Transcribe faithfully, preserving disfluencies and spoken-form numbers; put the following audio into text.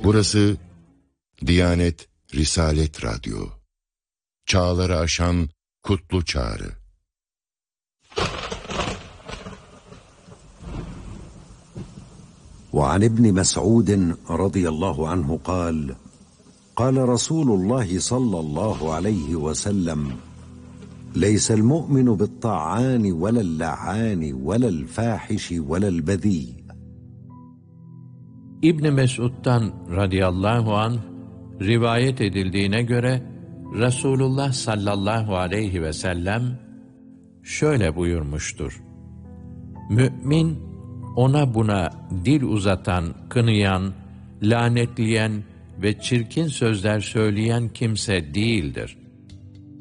Burası Diyanet Risalet Radyo. Çağları aşan kutlu çağrı. وعن ابن مسعود رضي الله عنه قال قال رسول الله صلى الله عليه وسلم ليس المؤمن بالطعان ولا اللعان ولا الفاحش ولا البذيء. İbn Mesud'dan radıyallahu anh rivayet edildiğine göre Resulullah sallallahu aleyhi ve sellem şöyle buyurmuştur: Mümin ona buna dil uzatan, kınayan, lanetleyen ve çirkin sözler söyleyen kimse değildir.